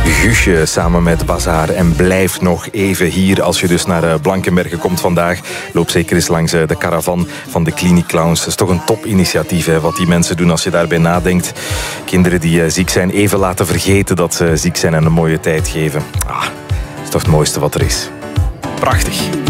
Guusje samen met Bazaar en blijf nog even hier. Als je dus naar Blankenberge komt vandaag, loop zeker eens langs de caravan van de Clinic Clowns. Dat is toch een topinitiatief, hè, wat die mensen doen als je daarbij nadenkt. Kinderen die ziek zijn even laten vergeten dat ze ziek zijn en een mooie tijd geven. Dat is toch het mooiste wat er is. Prachtig.